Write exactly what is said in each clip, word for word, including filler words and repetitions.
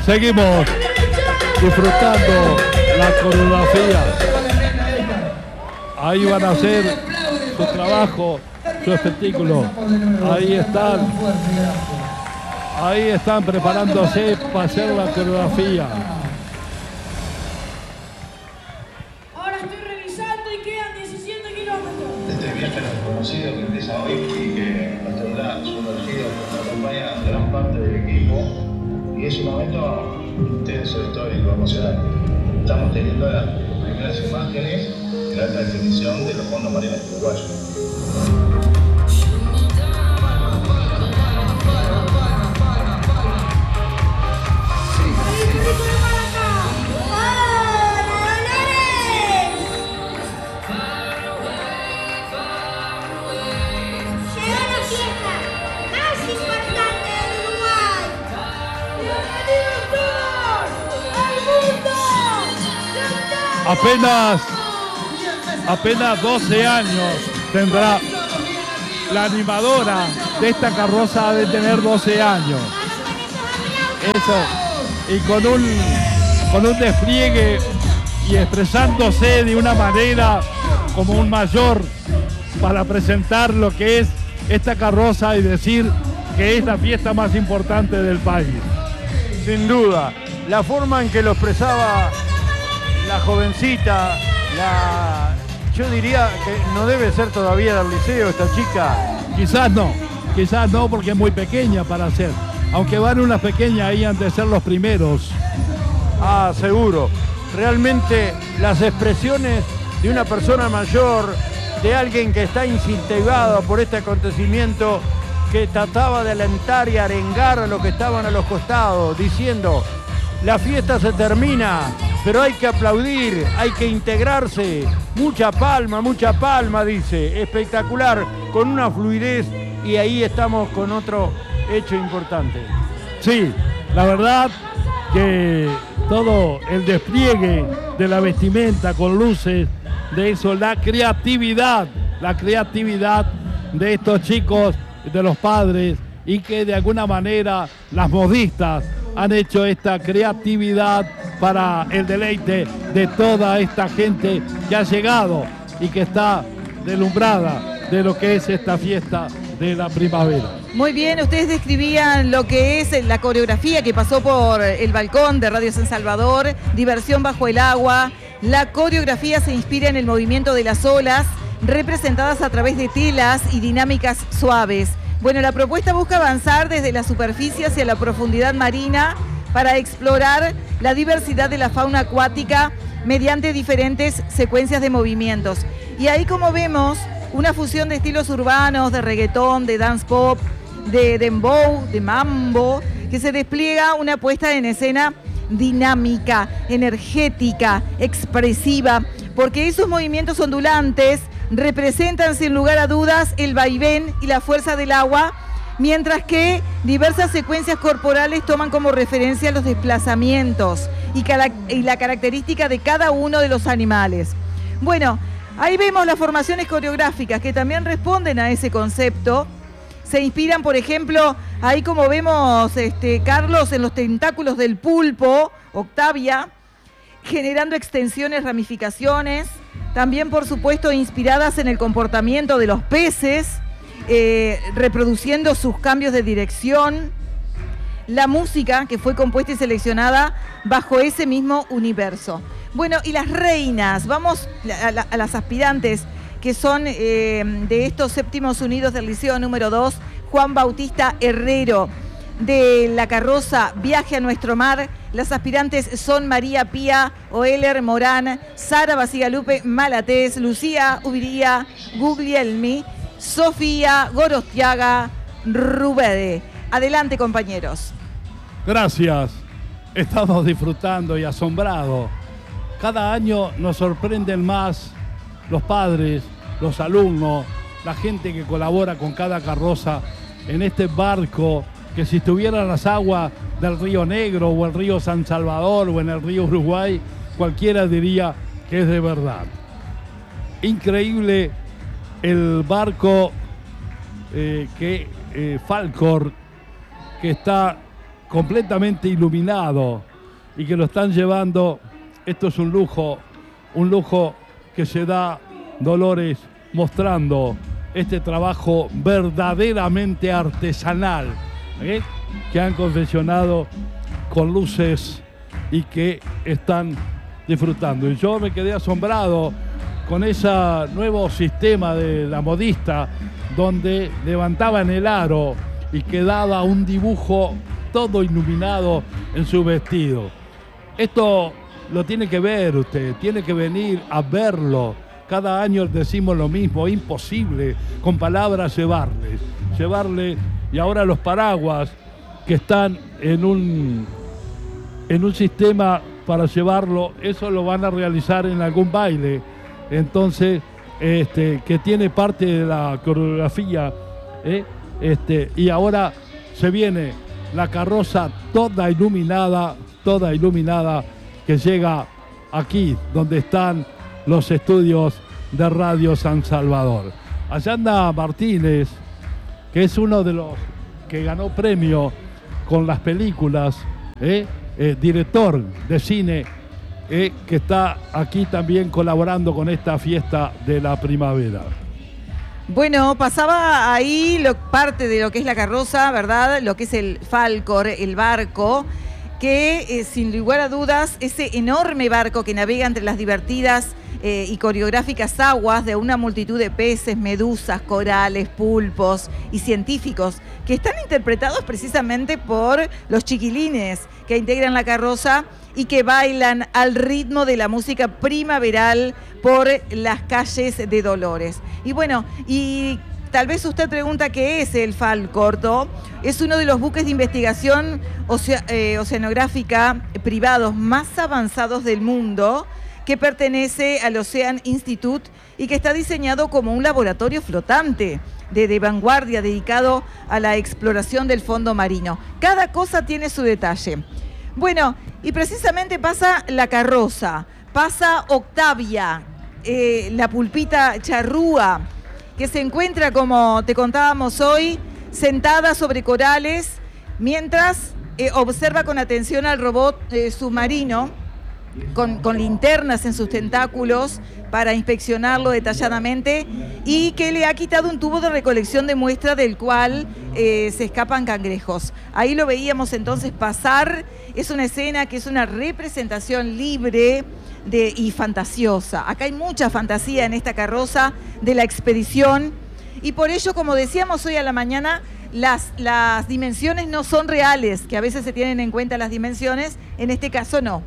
Seguimos disfrutando la coreografía. Ahí van a hacer su trabajo, su espectáculo. Ahí están. Ahí están preparándose para hacer la coreografía. Ahora estoy revisando y quedan diecisiete kilómetros. Este viaje desconocido que empieza hoy y que nos tendrá sumergido, nos acompaña gran parte del equipo. Y es un momento intenso, histórico, emocionante. Estamos teniendo las primeras imágenes en alta definición de los fondos marinos uruguayos. Apenas, apenas doce años tendrá la animadora de esta carroza, de tener doce años. Eso, y con un, con un despliegue y expresándose de una manera como un mayor para presentar lo que es esta carroza y decir que es la fiesta más importante del país. Sin duda, la forma en que lo expresaba la jovencita, la, yo diría que no debe ser todavía del liceo esta chica. Quizás no, quizás no, porque es muy pequeña para hacer. Aunque van unas pequeñas ahí antes de ser los primeros. Ah, seguro. Realmente las expresiones de una persona mayor, de alguien que está incentivado por este acontecimiento, que trataba de alentar y arengar a los que estaban a los costados, diciendo: la fiesta se termina, pero hay que aplaudir, hay que integrarse. Mucha palma, mucha palma, dice. Espectacular, con una fluidez, y ahí estamos con otro hecho importante. Sí, la verdad que todo el despliegue de la vestimenta con luces, de eso, la creatividad, la creatividad de estos chicos, de los padres, y que de alguna manera las modistas han hecho esta creatividad para el deleite de toda esta gente que ha llegado y que está deslumbrada de lo que es esta fiesta de la primavera. Muy bien, ustedes describían lo que es la coreografía que pasó por el balcón de Radio San Salvador, diversión bajo el agua. La coreografía se inspira en el movimiento de las olas, representadas a través de telas y dinámicas suaves. Bueno, la propuesta busca avanzar desde la superficie hacia la profundidad marina para explorar la diversidad de la fauna acuática mediante diferentes secuencias de movimientos. Y ahí, como vemos, una fusión de estilos urbanos, de reggaetón, de dance pop, de dembow, de mambo, que se despliega una puesta en escena dinámica, energética, expresiva, porque esos movimientos ondulantes representan sin lugar a dudas el vaivén y la fuerza del agua, mientras que diversas secuencias corporales toman como referencia los desplazamientos y, y la característica de cada uno de los animales. Bueno, ahí vemos las formaciones coreográficas que también responden a ese concepto. Se inspiran, por ejemplo, ahí como vemos, este, Carlos, en los tentáculos del pulpo, Octavia, generando extensiones, ramificaciones. También, por supuesto, inspiradas en el comportamiento de los peces, eh, reproduciendo sus cambios de dirección. La música que fue compuesta y seleccionada bajo ese mismo universo. Bueno, y las reinas, vamos a, la, a las aspirantes que son eh, de estos séptimos unidos del Liceo número dos, Juan Bautista Herrero, de la carroza Viaje a Nuestro Mar. Las aspirantes son María Pía Oeller Morán, Sara Basigalupe Malatés, Lucía Ubiría Guglielmi, Sofía Gorostiaga Rubede. Adelante, compañeros. Gracias. Estamos disfrutando y asombrados. Cada año nos sorprenden más los padres, los alumnos, la gente que colabora con cada carroza en este barco que, si estuviera en las aguas del Río Negro o el Río San Salvador o en el Río Uruguay, cualquiera diría que es de verdad. Increíble el barco eh, que eh, Falcor, que está completamente iluminado y que lo están llevando. Esto es un lujo, un lujo que se da Dolores mostrando este trabajo verdaderamente artesanal, ¿eh? que han confeccionado con luces y que están disfrutando. Y yo me quedé asombrado con ese nuevo sistema de la modista, donde levantaban el aro y quedaba un dibujo todo iluminado en su vestido. Esto lo tiene que ver usted, tiene que venir a verlo. Cada año decimos lo mismo, imposible con palabras llevarles, llevarle, y ahora los paraguas que están en un, en un sistema para llevarlo, eso lo van a realizar en algún baile, entonces, este, que tiene parte de la coreografía, ¿eh? este, y ahora se viene la carroza toda iluminada, toda iluminada, que llega aquí, donde están los estudios de Radio San Salvador. Allá anda Martínez, que es uno de los que ganó premio con las películas, ¿eh? Eh, director de cine, eh, que está aquí también colaborando con esta fiesta de la primavera. Bueno, pasaba ahí lo, parte de lo que es la carroza, ¿verdad? Lo que es el Falcor, el barco, que eh, sin lugar a dudas, ese enorme barco que navega entre las divertidas eh, y coreográficas aguas de una multitud de peces, medusas, corales, pulpos y científicos, que están interpretados precisamente por los chiquilines que integran la carroza y que bailan al ritmo de la música primaveral por las calles de Dolores. Y bueno, y tal vez usted pregunta qué es el Falcorto. Es uno de los buques de investigación oce- eh, oceanográfica privados más avanzados del mundo, que pertenece al Ocean Institute y que está diseñado como un laboratorio flotante de, de vanguardia dedicado a la exploración del fondo marino. Cada cosa tiene su detalle. Bueno, y precisamente pasa la carroza, pasa Octavia, eh, la pulpita charrúa, que se encuentra, como te contábamos hoy, sentada sobre corales, mientras eh, observa con atención al robot eh, submarino, con, con linternas en sus tentáculos para inspeccionarlo detalladamente, y que le ha quitado un tubo de recolección de muestra del cual eh, se escapan cangrejos. Ahí lo veíamos entonces pasar. Es una escena que es una representación libre de, y fantasiosa. Acá hay mucha fantasía en esta carroza de la expedición, y por ello, como decíamos hoy a la mañana, las, las dimensiones no son reales, que a veces se tienen en cuenta las dimensiones, en este caso no.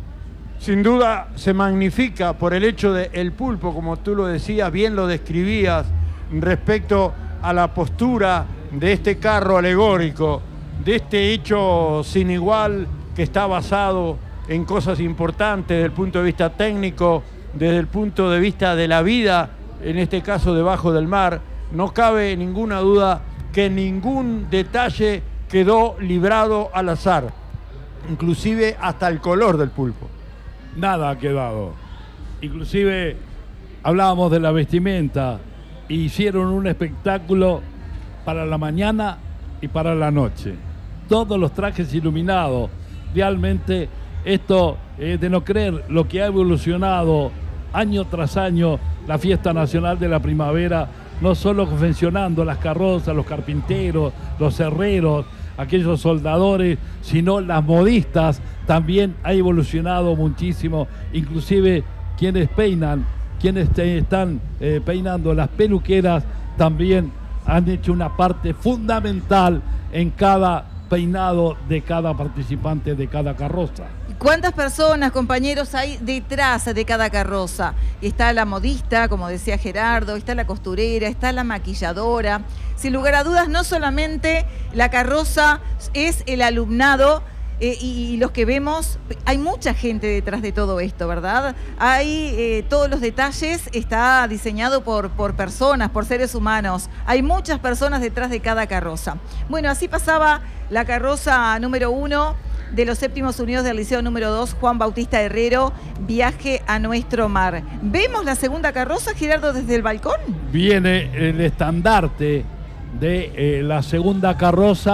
Sin duda se magnifica por el hecho de el pulpo, como tú lo decías, bien lo describías, respecto a la postura de este carro alegórico, de este hecho sin igual que está basado en cosas importantes desde el punto de vista técnico, desde el punto de vista de la vida, en este caso debajo del mar. No cabe ninguna duda que ningún detalle quedó librado al azar, inclusive hasta el color del pulpo. Nada ha quedado. Inclusive hablábamos de la vestimenta, e hicieron un espectáculo para la mañana y para la noche. Todos los trajes iluminados. Realmente esto es de no creer lo que ha evolucionado año tras año la Fiesta Nacional de la Primavera, no solo confeccionando las carrozas, los carpinteros, los herreros, aquellos soldadores, sino las modistas también ha evolucionado muchísimo, inclusive quienes peinan, quienes te están eh, peinando, las peluqueras también han hecho una parte fundamental en cada peinado de cada participante de cada carroza. ¿Cuántas personas, compañeros, hay detrás de cada carroza? Está la modista, como decía Gerardo, está la costurera, está la maquilladora. Sin lugar a dudas, no solamente la carroza es el alumnado eh, y, y los que vemos, hay mucha gente detrás de todo esto, ¿verdad? Hay eh, todos los detalles, está diseñado por, por personas, por seres humanos. Hay muchas personas detrás de cada carroza. Bueno, así pasaba la carroza número uno de los Séptimos Unidos del Liceo número dos, Juan Bautista Herrero, Viaje a Nuestro Mar. ¿Vemos la segunda carroza, Gerardo, desde el balcón? Viene el estandarte de eh, la segunda carroza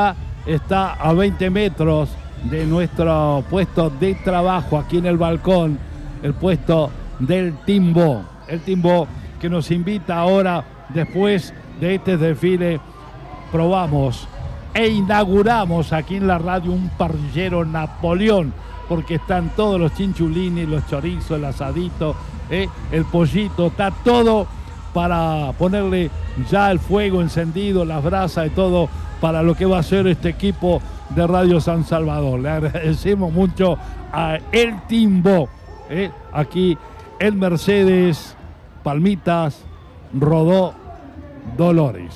está a veinte metros de nuestro puesto de trabajo aquí en el balcón, el puesto del Timbo. El Timbo que nos invita ahora, después de este desfile, probamos e inauguramos aquí en la radio un parrillero Napoleón, porque están todos los chinchulines, los chorizos, el asadito, eh, el pollito, está todo para ponerle ya el fuego encendido, las brasas y todo para lo que va a ser este equipo de Radio San Salvador. Le agradecemos mucho a El Timbo, eh, aquí en Mercedes, Palmitas, Rodó, Dolores.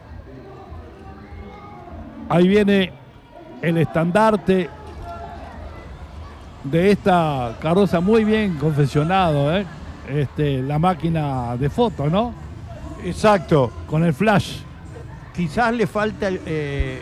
Ahí viene el estandarte de esta carroza, muy bien confeccionado, ¿eh? Este, la máquina de foto, ¿no? Exacto. Con el flash. Quizás le falta, eh,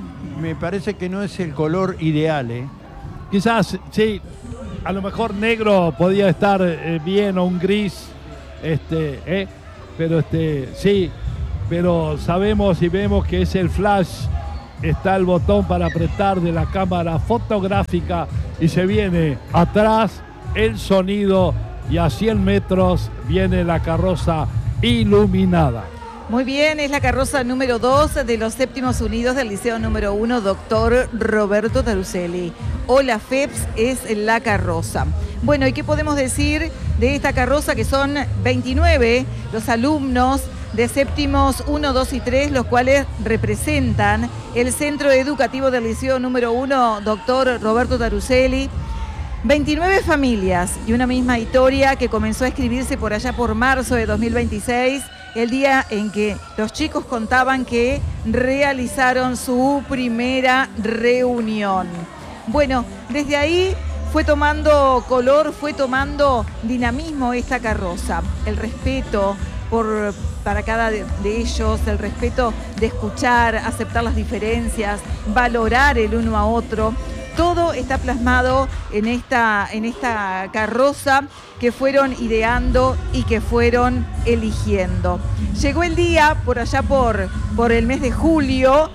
me parece que no es el color ideal, ¿eh? Quizás, sí, a lo mejor negro podía estar eh, bien, o un gris, este, eh, pero este, sí, pero sabemos y vemos que es el flash. Está el botón para apretar de la cámara fotográfica y se viene atrás el sonido y a cien metros viene la carroza iluminada. Muy bien, es la carroza número dos de los Séptimos Unidos del Liceo número uno, doctor Roberto Taruselli. Hola Feps es la carroza. Bueno, ¿y qué podemos decir de esta carroza? Que son veintinueve los alumnos de séptimos uno, dos y tres, los cuales representan el Centro Educativo del Liceo número uno, doctor Roberto Taruselli. veintinueve familias y una misma historia que comenzó a escribirse por allá por marzo de dos mil veintiséis, el día en que los chicos contaban que realizaron su primera reunión. Bueno, desde ahí fue tomando color, fue tomando dinamismo esta carroza. El respeto por, para cada de, de ellos, el respeto de escuchar, aceptar las diferencias, valorar el uno a otro. Todo está plasmado en esta, en esta carroza que fueron ideando y que fueron eligiendo. Llegó el día, por allá por, por el mes de julio,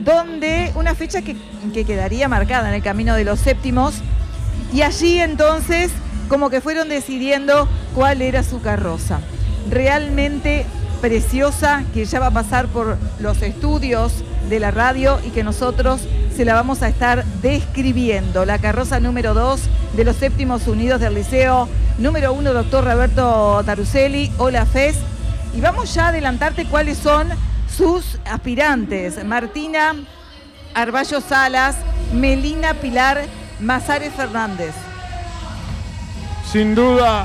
donde una fecha que, que quedaría marcada en el camino de los séptimos, y allí entonces como que fueron decidiendo cuál era su carroza. Realmente preciosa, que ya va a pasar por los estudios de la radio y que nosotros se la vamos a estar describiendo. La carroza número dos de los Séptimos Unidos del Liceo número uno, doctor Roberto Taruselli. Hola, Fes. Y vamos ya a adelantarte cuáles son sus aspirantes. Martina Arballo Salas, Melina Pilar Mazares Fernández. Sin duda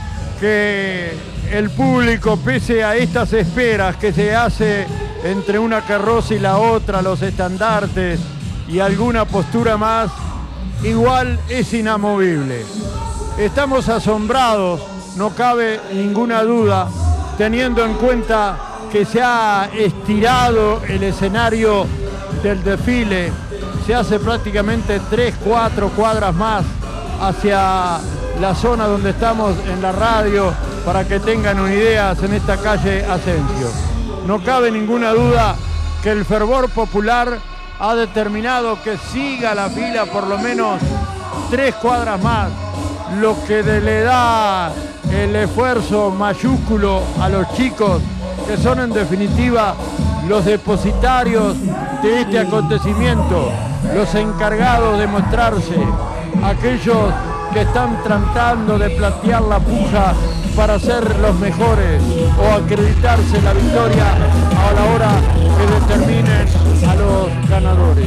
que el público, pese a estas esperas que se hace entre una carroza y la otra, los estandartes y alguna postura más, igual es inamovible. Estamos asombrados, no cabe ninguna duda, teniendo en cuenta que se ha estirado el escenario del desfile, se hace prácticamente tres, cuatro cuadras más hacia la zona donde estamos en la radio, para que tengan una idea, en esta calle Asensio. No cabe ninguna duda que el fervor popular ha determinado que siga la fila por lo menos tres cuadras más, lo que le da el esfuerzo mayúsculo a los chicos, que son en definitiva los depositarios de este acontecimiento, los encargados de mostrarse, aquellos que están tratando de plantear la puja para ser los mejores o acreditarse la victoria a la hora que determinen a los ganadores.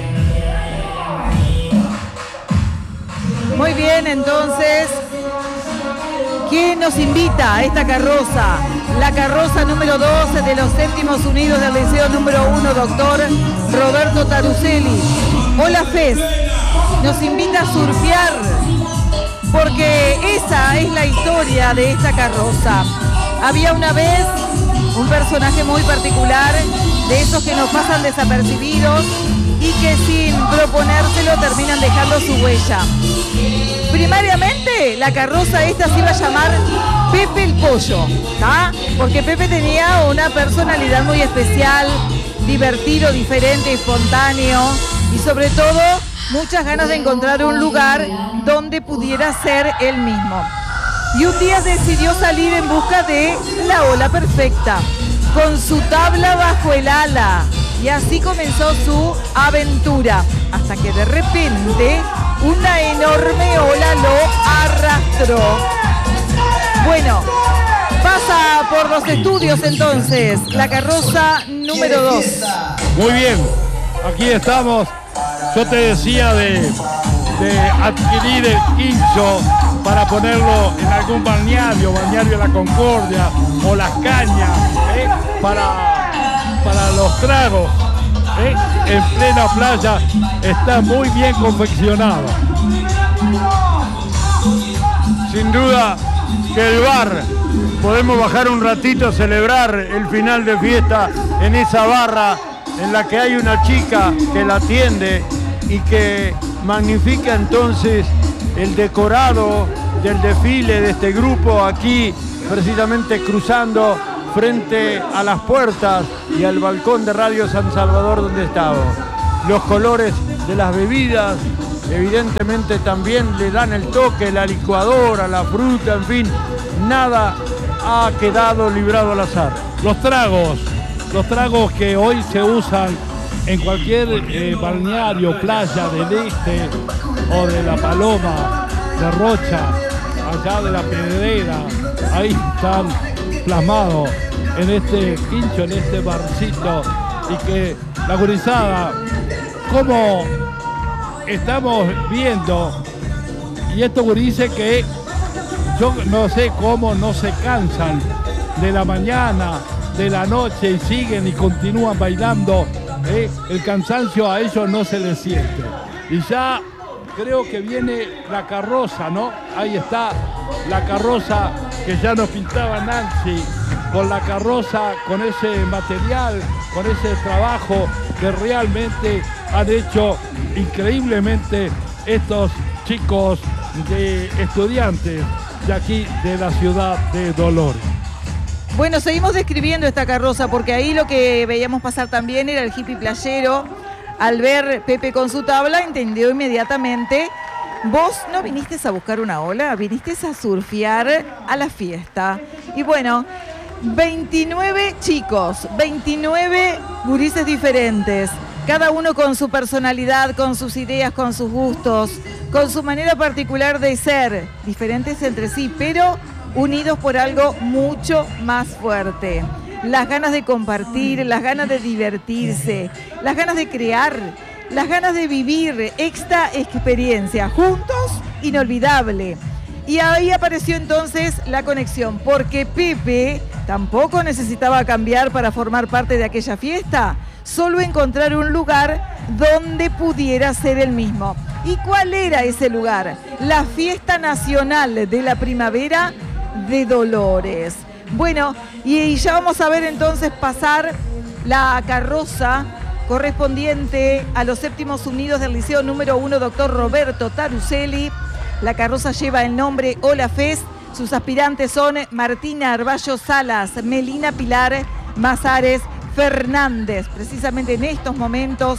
Muy bien, entonces, ¿quién nos invita a esta carroza? La carroza número dos de los Séptimos Unidos del Liceo número uno, doctor Roberto Taruselli. Hola, Fes, nos invita a surfear, porque esa es la historia de esta carroza. Había una vez un personaje muy particular, de esos que nos pasan desapercibidos y que sin proponérselo terminan dejando su huella. Primariamente la carroza esta se iba a llamar Pepe el Pollo, ¿tá? Porque Pepe tenía una personalidad muy especial, divertido, diferente, espontáneo y sobre todo muchas ganas de encontrar un lugar donde pudiera ser él mismo. Y un día decidió salir en busca de la ola perfecta, con su tabla bajo el ala. Y así comenzó su aventura, hasta que de repente una enorme ola lo arrastró. Bueno, pasa por los estudios entonces, la carroza número dos. Muy bien, aquí estamos. Yo te decía de, de adquirir el quincho para ponerlo en algún balneario, balneario La Concordia o Las Cañas, ¿eh? para, para los tragos, ¿eh? en plena playa, está muy bien confeccionado. Sin duda que el bar, podemos bajar un ratito, celebrar el final de fiesta en esa barra en la que hay una chica que la atiende y que magnifica entonces el decorado del desfile de este grupo aquí, precisamente cruzando frente a las puertas y al balcón de Radio San Salvador donde estamos. Los colores de las bebidas evidentemente también le dan el toque, la licuadora, la fruta, en fin, nada ha quedado librado al azar. Los tragos, los tragos que hoy se usan en cualquier eh, balneario, playa del Este o de La Paloma, de Rocha, allá de La Pedrera, ahí están plasmados en este quincho, en este barcito, y que la gurizada, como estamos viendo, y estos gurises que yo no sé cómo no se cansan de la mañana, de la noche y siguen y continúan bailando, ¿eh? El cansancio a ellos no se les siente. Y ya creo que viene la carroza, ¿no? Ahí está la carroza que ya nos pintaba Nancy, con la carroza, con ese material, con ese trabajo que realmente han hecho increíblemente estos chicos de estudiantes de aquí de la ciudad de Dolores. Bueno, seguimos describiendo esta carroza porque ahí lo que veíamos pasar también era el hippie playero. Al ver Pepe con su tabla, entendió inmediatamente: vos no viniste a buscar una ola, viniste a surfear a la fiesta. Y bueno, veintinueve chicos, veintinueve gurises diferentes, cada uno con su personalidad, con sus ideas, con sus gustos, con su manera particular de ser, diferentes entre sí, pero unidos por algo mucho más fuerte. Las ganas de compartir, las ganas de divertirse, las ganas de crear, las ganas de vivir esta experiencia juntos, inolvidable. Y ahí apareció entonces la conexión, porque Pepe tampoco necesitaba cambiar para formar parte de aquella fiesta, solo encontrar un lugar donde pudiera ser el mismo. ¿Y cuál era ese lugar? La Fiesta Nacional de la Primavera de Dolores. Bueno, y ya vamos a ver entonces pasar la carroza correspondiente a los séptimos unidos del Liceo número uno, doctor Roberto Taruselli. La carroza lleva el nombre Ola Fest. Sus aspirantes son Martina Arballo Salas, Melina Pilar Mazares Fernández. Precisamente en estos momentos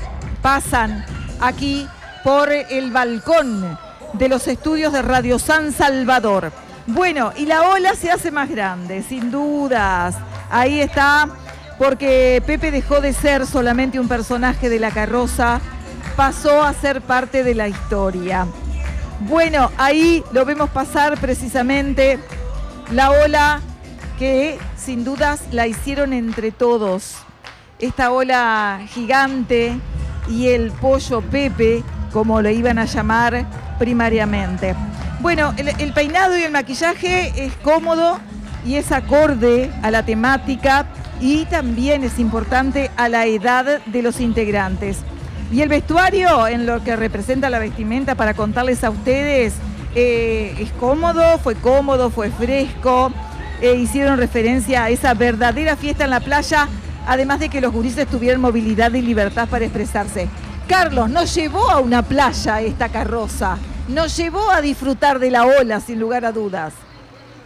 pasan aquí por el balcón de los estudios de Radio San Salvador. Bueno, y la ola se hace más grande, sin dudas. Ahí está, porque Pepe dejó de ser solamente un personaje de la carroza, pasó a ser parte de la historia. Bueno, ahí lo vemos pasar precisamente la ola que sin dudas la hicieron entre todos. Esta ola gigante y el pollo Pepe, como lo iban a llamar primariamente. Bueno, el, el peinado y el maquillaje es cómodo y es acorde a la temática y también es importante a la edad de los integrantes. Y el vestuario, en lo que representa la vestimenta, para contarles a ustedes, eh, es cómodo, fue cómodo, fue fresco, eh, hicieron referencia a esa verdadera fiesta en la playa, además de que los gurises tuvieron movilidad y libertad para expresarse. Carlos, nos llevó a una playa esta carroza, nos llevó a disfrutar de la ola, sin lugar a dudas.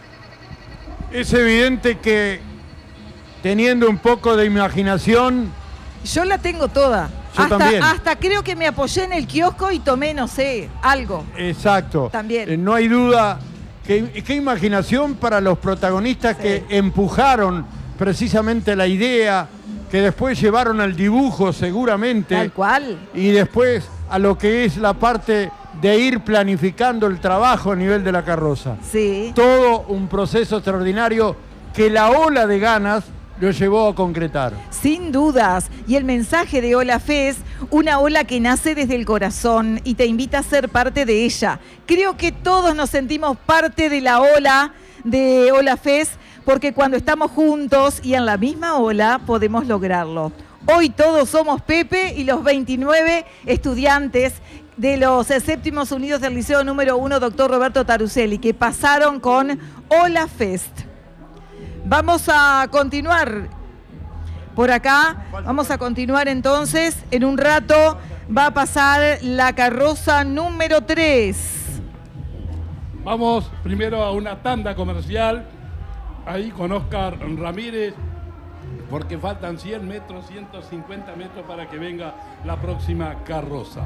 Es evidente que teniendo un poco de imaginación Yo la tengo toda. Yo hasta, también. hasta creo que me apoyé en el kiosco y tomé, no sé, algo. Exacto. También. Eh, no hay duda. Qué, qué imaginación para los protagonistas sí. que empujaron precisamente la idea, que después llevaron al dibujo seguramente. Tal cual. Y después a lo que es la parte de ir planificando el trabajo a nivel de la carroza. Sí. Todo un proceso extraordinario que la ola de ganas lo llevó a concretar. Sin dudas. Y el mensaje de Ola Fest, una ola que nace desde el corazón y te invita a ser parte de ella. Creo que todos nos sentimos parte de la ola de Ola Fest, porque cuando estamos juntos y en la misma ola podemos lograrlo. Hoy todos somos Pepe y los veintinueve estudiantes de los séptimos unidos del Liceo número uno, doctor Roberto Taruselli, que pasaron con Ola Fest. Vamos a continuar por acá, vamos a continuar entonces, en un rato va a pasar la carroza número tres. Vamos primero a una tanda comercial, ahí con Oscar Ramírez, porque faltan cien metros, ciento cincuenta metros para que venga la próxima carroza.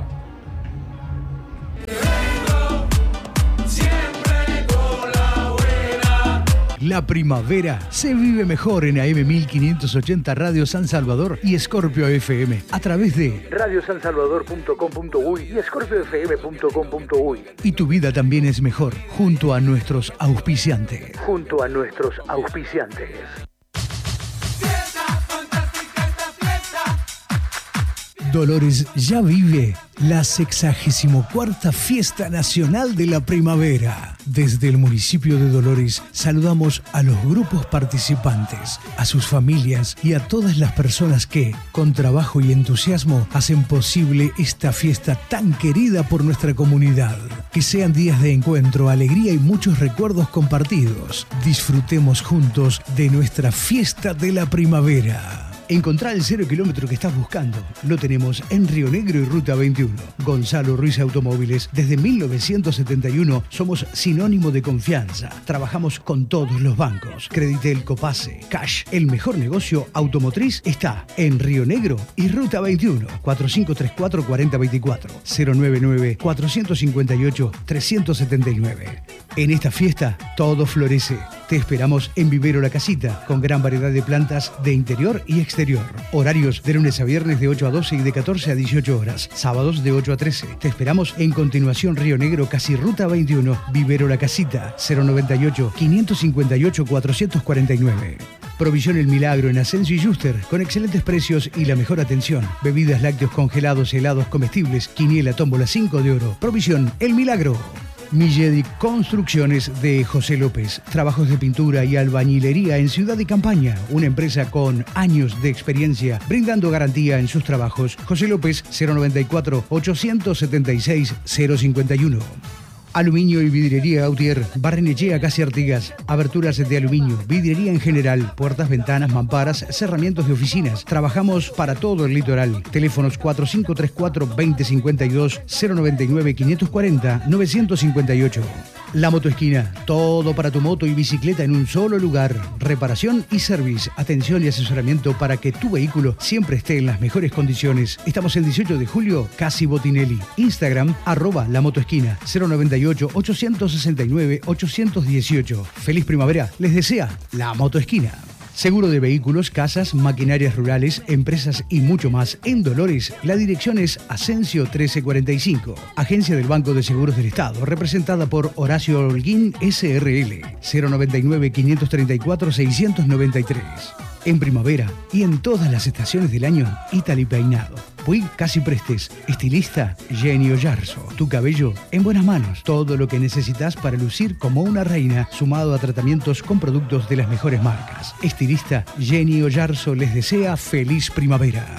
Siempre con la buena. La primavera se vive mejor en A M mil quinientos ochenta Radio San Salvador y Scorpio F M a través de radio san salvador punto com punto uy y scorpio f m punto com punto uy. Y tu vida también es mejor junto a nuestros auspiciantes. Junto a nuestros auspiciantes. Dolores ya vive la sexagésimo cuarta Fiesta Nacional de la Primavera. Desde el municipio de Dolores saludamos a los grupos participantes, a sus familias y a todas las personas que, con trabajo y entusiasmo, hacen posible esta fiesta tan querida por nuestra comunidad. Que sean días de encuentro, alegría y muchos recuerdos compartidos. Disfrutemos juntos de nuestra Fiesta de la Primavera. Encontrar el cero kilómetro que estás buscando. Lo tenemos en Río Negro y Ruta veintiuno. Gonzalo Ruiz Automóviles. Desde mil novecientos setenta y uno somos sinónimo de confianza. Trabajamos con todos los bancos. Creditel, Copase, Cash. El mejor negocio automotriz está en Río Negro y Ruta veintiuno. cuatro cinco tres cuatro, cuatro cero dos cuatro. cero nueve nueve, cuatro cinco ocho, tres siete nueve. En esta fiesta todo florece. Te esperamos en Vivero La Casita, con gran variedad de plantas de interior y exterior. Horarios de lunes a viernes de ocho a doce y de catorce a dieciocho horas. Sábados de ocho a trece. Te esperamos en continuación Río Negro, casi Ruta veintiuno, Vivero La Casita, cero noventa y ocho, quinientos cincuenta y ocho, cuatrocientos cuarenta y nueve. Provisión El Milagro en Asensio y Juster, con excelentes precios y la mejor atención. Bebidas, lácteos congelados, helados comestibles, quiniela, tómbola cinco de oro. Provisión El Milagro. Milledic Construcciones de José López. Trabajos de pintura y albañilería en Ciudad y Campaña. Una empresa con años de experiencia brindando garantía en sus trabajos. José López, cero noventa y cuatro, ochocientos setenta y seis, cero cincuenta y uno. Aluminio y vidriería Gautier, Barrenechea Casi Artigas, aberturas de aluminio, vidriería en general, puertas, ventanas, mamparas, cerramientos de oficinas. Trabajamos para todo el litoral. Teléfonos cuatro cinco tres cuatro, veinte cincuenta y dos, cero noventa y nueve, quinientos cuarenta, novecientos cincuenta y ocho. La Motoesquina, todo para tu moto y bicicleta en un solo lugar. Reparación y service, atención y asesoramiento para que tu vehículo siempre esté en las mejores condiciones. Estamos el dieciocho de julio, Casi Botinelli. Instagram, arroba La Motoesquina, cero noventa y ocho, ochocientos sesenta y nueve, ochocientos dieciocho. Feliz primavera, les desea La Motoesquina. Seguro de vehículos, casas, maquinarias rurales, empresas y mucho más. En Dolores, la dirección es Asensio trece cuarenta y cinco. Agencia del Banco de Seguros del Estado, representada por Horacio Holguín S R L. cero noventa y nueve, quinientos treinta y cuatro, seiscientos noventa y tres. En primavera y en todas las estaciones del año, Italy Peinado. Puig Casi Prestes, estilista Jenny Oyarzo. Tu cabello en buenas manos. Todo lo que necesitas para lucir como una reina, sumado a tratamientos con productos de las mejores marcas. Estilista Jenny Oyarzo les desea feliz primavera.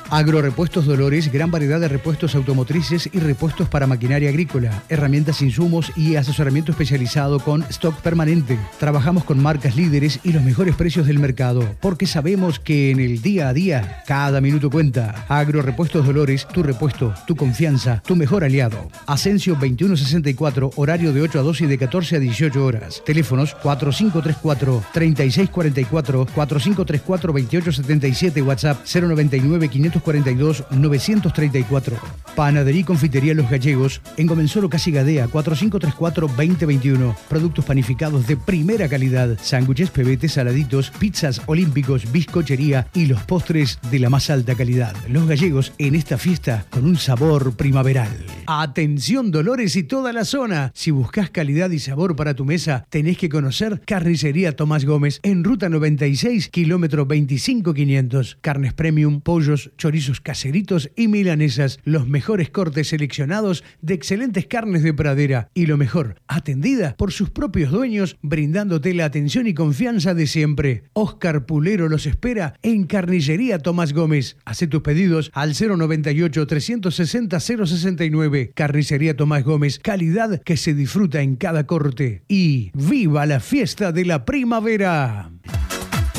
Agrorepuestos Dolores, gran variedad de repuestos automotrices y repuestos para maquinaria agrícola, herramientas, insumos y asesoramiento especializado con stock permanente. Trabajamos con marcas líderes y los mejores precios del mercado, porque sabemos que en el día a día, cada minuto cuenta. Agrorepuestos Dolores, tu repuesto, tu confianza, tu mejor aliado. Asensio veintiuno sesenta y cuatro, horario de ocho a doce y de catorce a dieciocho horas. Teléfonos cuatro cinco tres cuatro, tres seis cuatro cuatro, cuatro cinco tres cuatro, veintiocho setenta y siete, WhatsApp cero noventa y nueve, quinientos cuarenta y dos, novecientos treinta y cuatro. Panadería y Confitería Los Gallegos, en Comensoro Casi Gadea, cuatro cinco tres cuatro, veinte veintiuno. Productos panificados de primera calidad, sándwiches, pebetes, saladitos, pizzas olímpicos, bizcochería y los postres de la más alta calidad. Los Gallegos en esta fiesta con un sabor primaveral. Atención Dolores y toda la zona. Si buscas calidad y sabor para tu mesa, tenés que conocer Carnicería Tomás Gómez en Ruta noventa y seis, kilómetro veinticinco quinientos. Carnes premium, pollos, chorizos caseritos y milanesas. Los mejores cortes seleccionados de excelentes carnes de pradera. Y lo mejor, atendida por sus propios dueños, brindándote la atención y confianza de siempre. Oscar Pulero los espera en Carnicería Tomás Gómez. Hacé tus pedidos al cero noventa y ocho, trescientos sesenta, cero sesenta y nueve. Carnicería Tomás Gómez, calidad que se disfruta en cada corte. Y ¡viva la fiesta de la primavera!